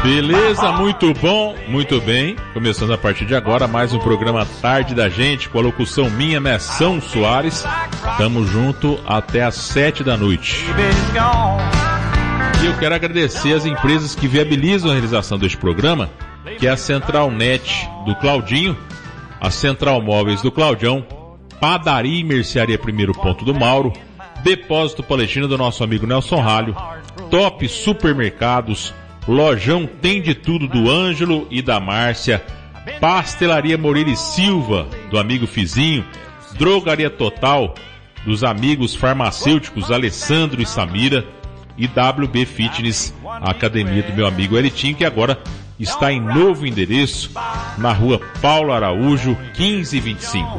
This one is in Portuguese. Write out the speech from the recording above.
Beleza, muito bom, muito bem. Começando a partir de agora mais um programa Tarde da Gente, com a locução minha, Messão Soares. Tamo junto até às 7 da noite. E eu quero agradecer as empresas que viabilizam a realização deste programa, que é a Central Net do Claudinho, a Central Móveis do Claudião, Padaria e Mercearia Primeiro Ponto do Mauro, Depósito Palestina do nosso amigo Nelson Ralho, Top Supermercados, Lojão Tem de Tudo do Ângelo e da Márcia, Pastelaria Moreira e Silva do amigo Fizinho, Drogaria Total dos amigos farmacêuticos Alessandro e Samira e WB Fitness, a academia do meu amigo Elitinho, que agora está em novo endereço na rua Paulo Araújo 1525.